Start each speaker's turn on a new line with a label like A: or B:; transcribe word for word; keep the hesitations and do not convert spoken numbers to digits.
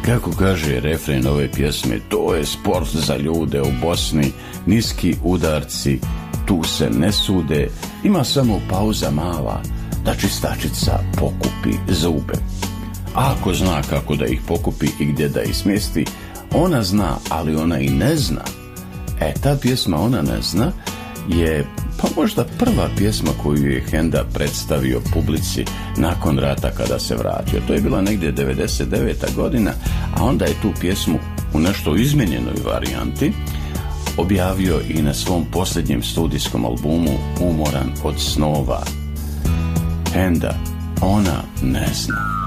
A: Kako kaže refren ove pjesme, to je sport za ljude u Bosni, niski udarci, tu se ne sude, ima samo pauza mala, da čistačica pokupi zube. A ako zna kako da ih pokupi i gdje da ih smjesti, ona zna, ali ona i ne zna. E, ta pjesma Ona ne zna je pa možda prva pjesma koju je Henda predstavio publici nakon rata kada se vratio. To je bila negdje devedeset deveta godina, a onda je tu pjesmu u nešto izmijenjenoj varijanti objavio i na svom posljednjem studijskom albumu Umoran od snova. Henda, Ona ne zna.